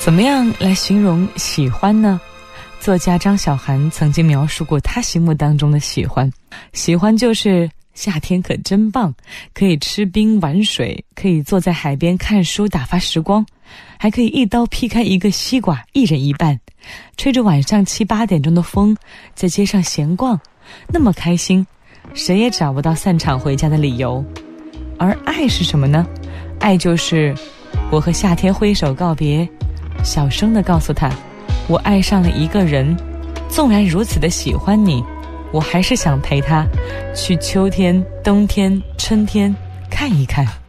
怎么样来形容喜欢呢？作家张小涵曾经描述过他心目当中的喜欢，喜欢就是夏天可真棒，可以吃冰玩水，可以坐在海边看书打发时光，还可以一刀劈开一个西瓜，一人一半，吹着晚上7、8点钟的风，在街上闲逛，那么开心，谁也找不到散场回家的理由。而爱是什么呢？爱就是我和夏天挥手告别，小声地告诉他，我爱上了一个人，纵然如此的喜欢你，我还是想陪他去秋天、冬天、春天看一看。